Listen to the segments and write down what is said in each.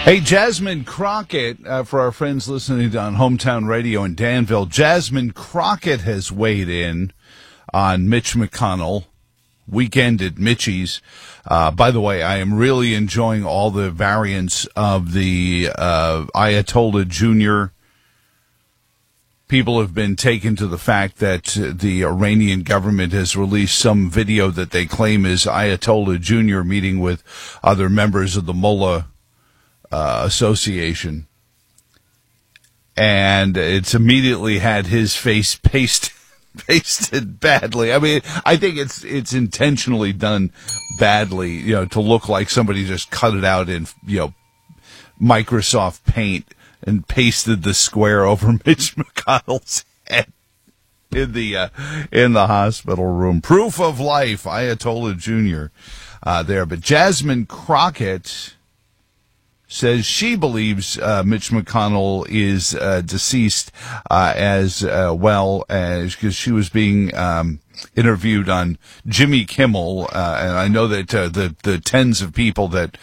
Hey, Jasmine Crockett, for our friends listening on Hometown Radio in Danville, Jasmine Crockett has weighed in on Mitch McConnell, Weekend at Mitchie's. By the way, I am really enjoying all the variants of the Ayatollah Jr. People have been taken to the fact that the Iranian government has released some video that they claim is Ayatollah Jr. meeting with other members of the Mullah Association, and it's immediately had his face pasted badly. I mean, I think it's intentionally done badly, to look like somebody just cut it out in, Microsoft Paint and pasted the square over Mitch McConnell's head in the hospital room. Proof of life, Ayatollah Jr. There, but Jasmine Crockett says she believes Mitch McConnell is deceased as well, as because she was being interviewed on Jimmy Kimmel, and I know that the tens of people that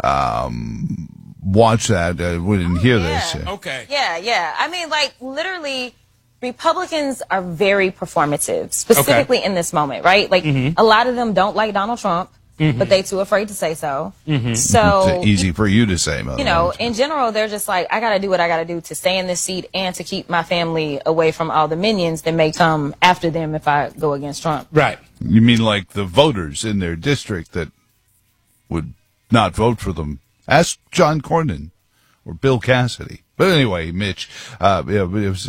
watch that wouldn't hear this. Okay. Yeah. I mean, literally, Republicans are very performative, specifically in this moment, right? A lot of them don't like Donald Trump. But they too afraid to say so. So it's easy for you to say, in general, they're just like, I got to do what I got to do to stay in this seat and to keep my family away from all the minions that may come after them if I go against Trump. Right. You mean like the voters in their district that would not vote for them? Ask John Cornyn or Bill Cassidy. But anyway, Mitch, it was.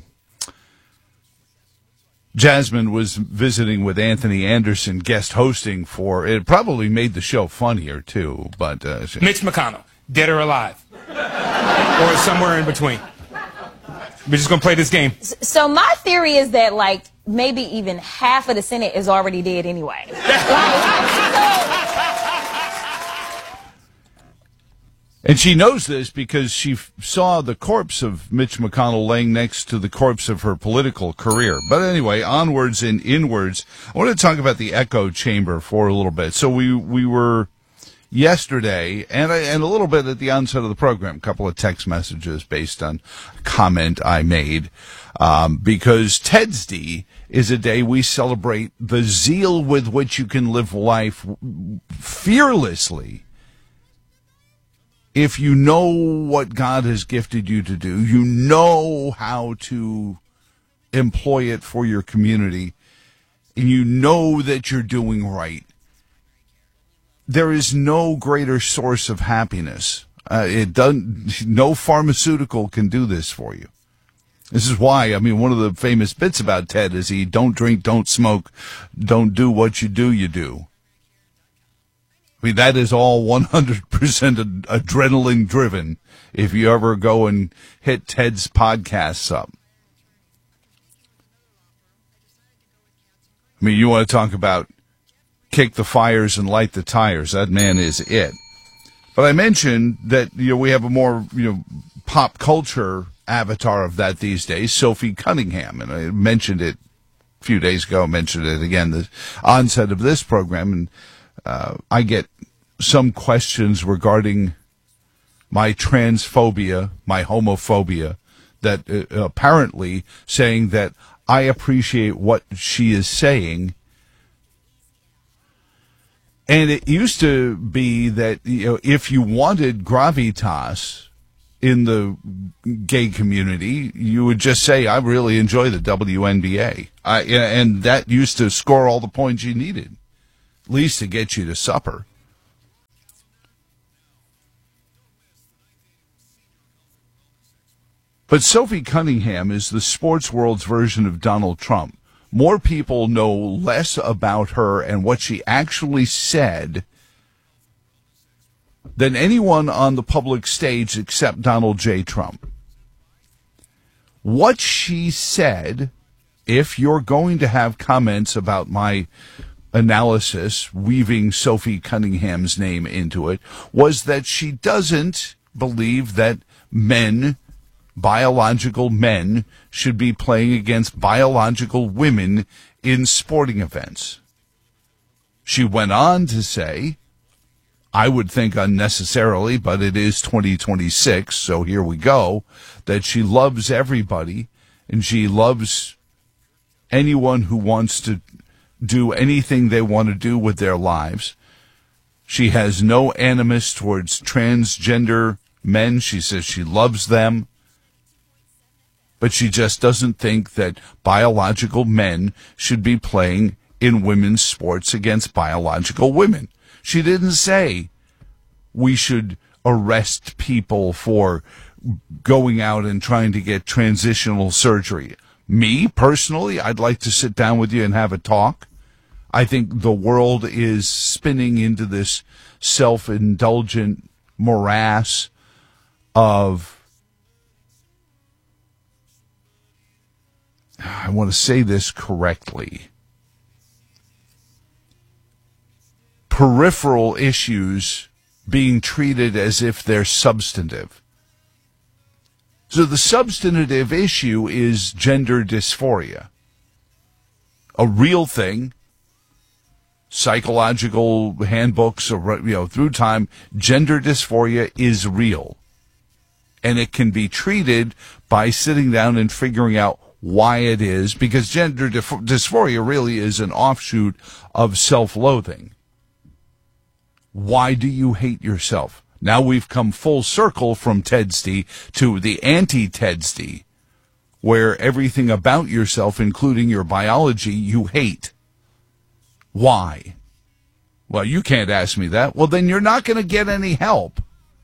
Jasmine was visiting with Anthony Anderson, guest hosting for, it probably made the show funnier, too, but... Mitch McConnell, dead or alive? Or somewhere in between? We're just going to play this game. So my theory is that, maybe even half of the Senate is already dead anyway. And she knows this because she saw the corpse of Mitch McConnell laying next to the corpse of her political career. But anyway, onwards and inwards. I want to talk about the echo chamber for a little bit. So we were yesterday, and a little bit at the onset of the program, a couple of text messages based on a comment I made, because Ted's Day is a day we celebrate the zeal with which you can live life fearlessly. If you know what God has gifted you to do, you know how to employ it for your community, and you know that you're doing right, there is no greater source of happiness. No pharmaceutical can do this for you. This is why, one of the famous bits about Ted is he don't drink, don't smoke, don't do what you do, you do. That is all 100% adrenaline driven if you ever go and hit Ted's podcasts up. You want to talk about kick the fires and light the tires. That man is it. But I mentioned that we have a more pop culture avatar of that these days, Sophie Cunningham. And I mentioned it a few days ago, mentioned it again, the onset of this program, and I get some questions regarding my transphobia, my homophobia, that apparently saying that I appreciate what she is saying. And it used to be that, if you wanted gravitas in the gay community, you would just say, I really enjoy the WNBA. And that used to score all the points you needed, at least to get you to supper. But Sophie Cunningham is the sports world's version of Donald Trump. More people know less about her and what she actually said than anyone on the public stage except Donald J. Trump. What she said, if you're going to have comments about my analysis, weaving Sophie Cunningham's name into it, was that she doesn't believe that biological men should be playing against biological women in sporting events. She went on to say, I would think unnecessarily, but it is 2026, so here we go, that she loves everybody and she loves anyone who wants to do anything they want to do with their lives. She has no animus towards transgender men. She says she loves them. But she just doesn't think that biological men should be playing in women's sports against biological women. She didn't say we should arrest people for going out and trying to get transitional surgery. Me, personally, I'd like to sit down with you and have a talk. I think the world is spinning into this self-indulgent morass of, I want to say this correctly, peripheral issues being treated as if they're substantive. So the substantive issue is gender dysphoria. A real thing. Psychological handbooks, through time, gender dysphoria is real. And it can be treated by sitting down and figuring out why it is, because gender dysphoria really is an offshoot of self-loathing. Why do you hate yourself? Now we've come full circle from TEDSD to the anti-TEDSD, where everything about yourself, including your biology, you hate. Why? Well, you can't ask me that. Well, then you're not going to get any help.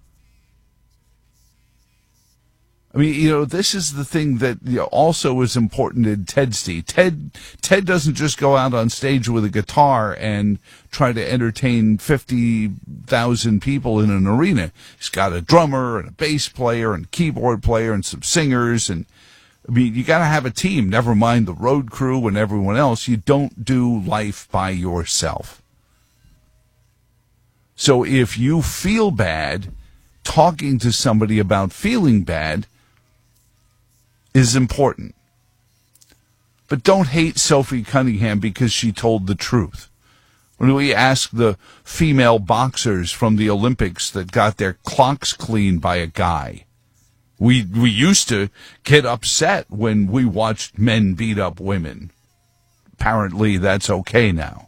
I mean, this is the thing that also is important in TEDSD. Ted doesn't just go out on stage with a guitar and try to entertain 50,000 people in an arena. He's got a drummer and a bass player and a keyboard player and some singers. And I mean, you got to have a team, never mind the road crew and everyone else. You don't do life by yourself. So if you feel bad, talking to somebody about feeling bad is important. But don't hate Sophie Cunningham because she told the truth. When we ask the female boxers from the Olympics that got their clocks cleaned by a guy, we used to get upset when we watched men beat up women. Apparently that's okay now.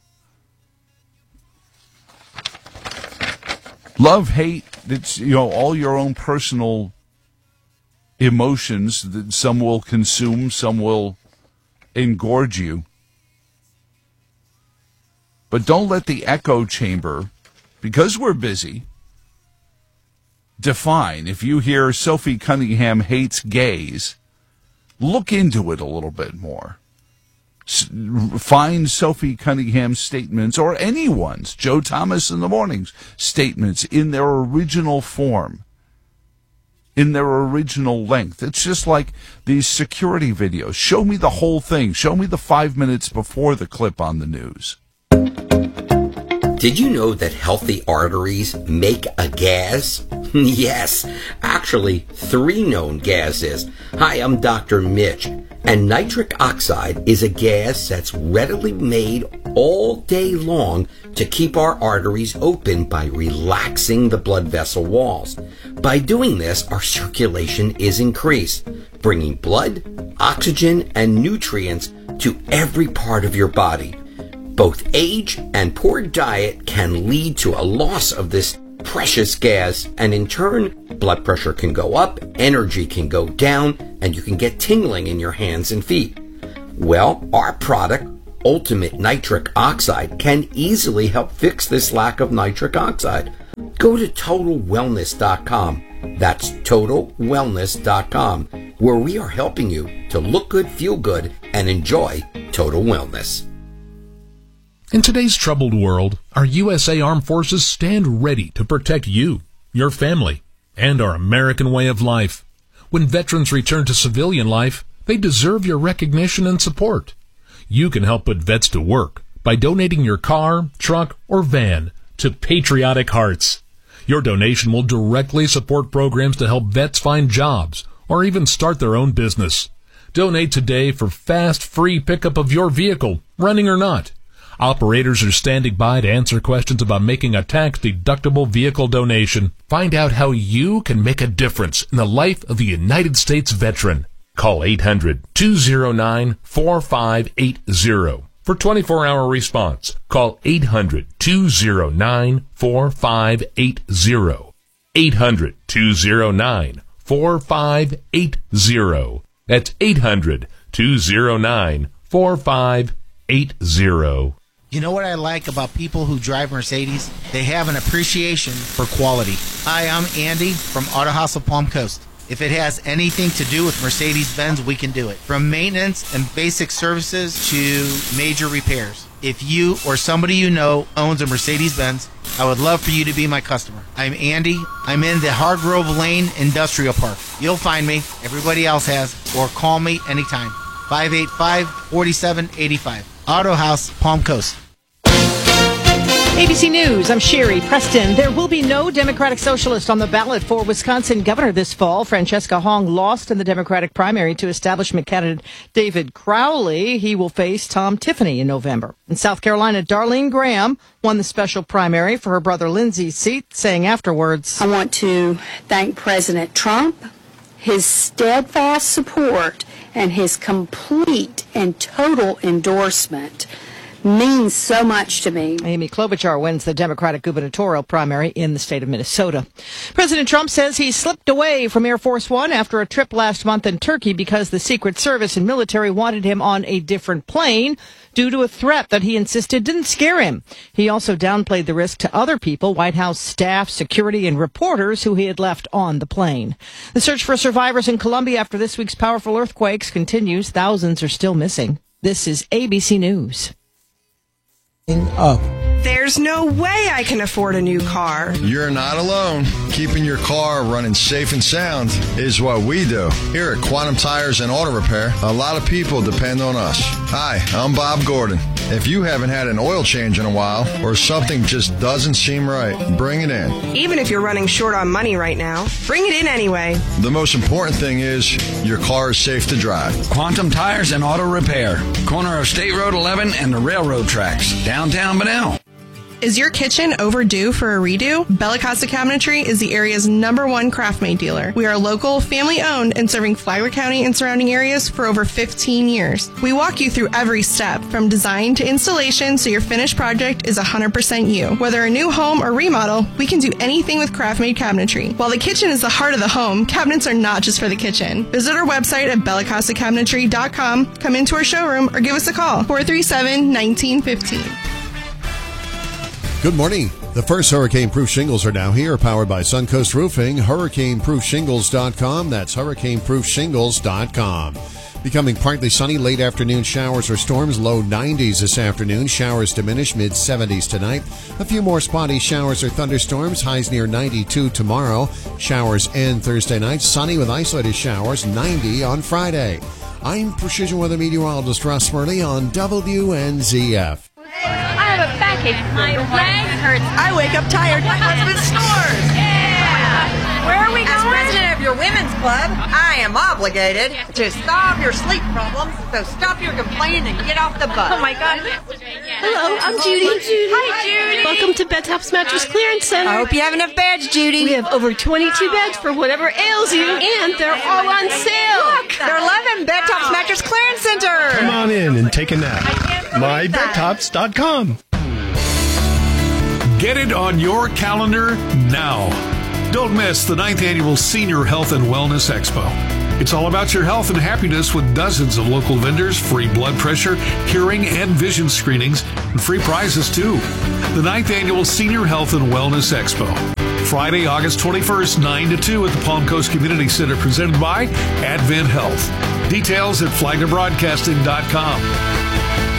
Love, hate, it's all your own personal emotions that some will consume, some will engorge you. But don't let the echo chamber, because we're busy, define. If you hear Sophie Cunningham hates gays, look into it a little bit more. Find Sophie Cunningham's statements, or anyone's, Joe Thomas in the Morning's statements, in their original form, in their original length. It's just like these security videos. Show me the whole thing. Show me the 5 minutes before the clip on the news. Did you know that healthy arteries make a gas? Yes, actually 3 known gases. Hi, I'm Dr. Mitch, and nitric oxide is a gas that's readily made all day long to keep our arteries open by relaxing the blood vessel walls. By doing this, our circulation is increased, bringing blood, oxygen, and nutrients to every part of your body. Both age and poor diet can lead to a loss of this precious gas, and in turn, blood pressure can go up, energy can go down, and you can get tingling in your hands and feet. Well, our product, Ultimate Nitric Oxide, can easily help fix this lack of nitric oxide. Go to TotalWellness.com. That's TotalWellness.com, where we are helping you to look good, feel good, and enjoy total wellness. In today's troubled world, our USA Armed Forces stand ready to protect you, your family, and our American way of life. When veterans return to civilian life, they deserve your recognition and support. You can help put vets to work by donating your car, truck, or van to Patriotic Hearts. Your donation will directly support programs to help vets find jobs or even start their own business. Donate today for fast, free pickup of your vehicle, running or not. Operators are standing by to answer questions about making a tax-deductible vehicle donation. Find out how you can make a difference in the life of a United States veteran. Call 800-209-4580 for 24-hour response. Call 800-209-4580. 800-209-4580. That's 800-209-4580. You know what I like about people who drive Mercedes? They have an appreciation for quality. Hi, I'm Andy from Auto House of Palm Coast. If it has anything to do with Mercedes-Benz, we can do it. From maintenance and basic services to major repairs. If you or somebody you know owns a Mercedes-Benz, I would love for you to be my customer. I'm Andy. I'm in the Hargrove Lane Industrial Park. You'll find me. Everybody else has. Or call me anytime. 585-4785. Auto House, Palm Coast. ABC News, I'm Sherry Preston. There will be no Democratic Socialist on the ballot for Wisconsin governor this fall. Francesca Hong lost in the Democratic primary to establishment candidate David Crowley. He will face Tom Tiffany in November. In South Carolina, Darlene Graham won the special primary for her brother Lindsay's seat, saying afterwards, I want to thank President Trump, his steadfast support, and his complete and total endorsement means so much to me. Amy Klobuchar wins the Democratic gubernatorial primary in the state of Minnesota. President Trump says he slipped away from Air Force One after a trip last month in Turkey because the Secret Service and military wanted him on a different plane due to a threat that he insisted didn't scare him. He also downplayed the risk to other people, White House staff, security, and reporters who he had left on the plane. The search for survivors in Colombia after this week's powerful earthquakes continues. Thousands are still missing. This is ABC News. Up. There's no way I can afford a new car. You're not alone. Keeping your car running safe and sound is what we do. Here at Quantum Tires and Auto Repair, a lot of people depend on us. Hi, I'm Bob Gordon. If you haven't had an oil change in a while or something just doesn't seem right, bring it in. Even if you're running short on money right now, bring it in anyway. The most important thing is your car is safe to drive. Quantum Tires and Auto Repair. Corner of State Road 11 and the railroad tracks. Downtown Bunnell. Is your kitchen overdue for a redo? Bella Costa Cabinetry is the area's #1 craft-made dealer. We are local, family-owned, and serving Flagler County and surrounding areas for over 15 years. We walk you through every step, from design to installation, so your finished project is 100% you. Whether a new home or remodel, we can do anything with craft-made cabinetry. While the kitchen is the heart of the home, cabinets are not just for the kitchen. Visit our website at bellacostacabinetry.com, come into our showroom, or give us a call, 437-1915. Good morning. The first hurricane-proof shingles are now here, powered by Suncoast Roofing. HurricaneProofShingles.com. That's HurricaneProofShingles.com. Becoming partly sunny, late afternoon showers or storms, low 90s this afternoon. Showers diminish, mid-70s tonight. A few more spotty showers or thunderstorms, highs near 92 tomorrow. Showers end Thursday night, sunny with isolated showers, 90 on Friday. I'm Precision Weather Meteorologist Russ Murley on WNZF. I have a backache. My leg hurts. I wake up tired. My husband snores. Yeah. Where are we going? As president of your women's club, I am obligated to solve your sleep problems. So stop your complaining and get off the bus. Oh my God. Hello, I'm Judy. Hi, Judy. Welcome to Bedtops Mattress Clearance Center. I hope you have enough beds, Judy. We have over 22 beds for whatever ails you, and they're all on sale. Look, they're 11 Bedtops Mattress Clearance Center. Come on in and take a nap. MyBedtops.com. Get it on your calendar now. Don't miss the 9th Annual Senior Health and Wellness Expo. It's all about your health and happiness with dozens of local vendors, free blood pressure, hearing, and vision screenings, and free prizes too. The 9th Annual Senior Health and Wellness Expo. Friday, August 21st, 9 to 2 at the Palm Coast Community Center, presented by Advent Health. Details at FlaglerBroadcasting.com.